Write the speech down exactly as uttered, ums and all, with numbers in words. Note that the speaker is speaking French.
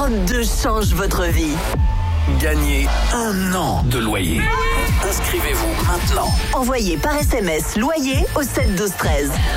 deux change votre vie. Gagnez un an de loyer. Inscrivez-vous maintenant. Envoyez par S M S loyer au sept douze treize.